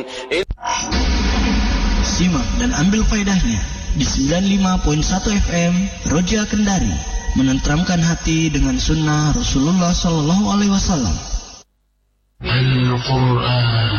Simak dan ambil faedahnya di 95.1 FM Roja Kendari, menenteramkan hati dengan sunnah Rasulullah Sallallahu Alaihi Wasallam. Al-Quran